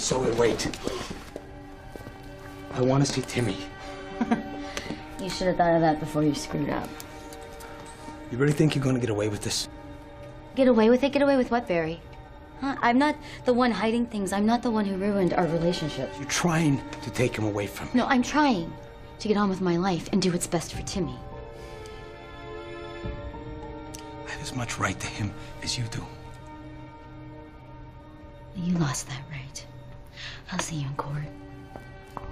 So wait. I want to see Timmy. You should have thought of that before you screwed up. You really think you're going to get away with this? Get away with it? Get away with what, Barry? Huh? I'm not the one hiding things. I'm not the one who ruined our relationship. You're trying to take him away from me. No, I'm trying to get on with my life and do what's best for Timmy. I have as much right to him as you do. You lost that right. I'll see you in court.